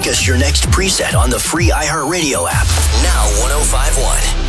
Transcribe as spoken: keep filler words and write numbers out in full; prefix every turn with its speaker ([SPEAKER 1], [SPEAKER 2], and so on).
[SPEAKER 1] Make us your next preset on the free iHeartRadio app. Now one oh five point one.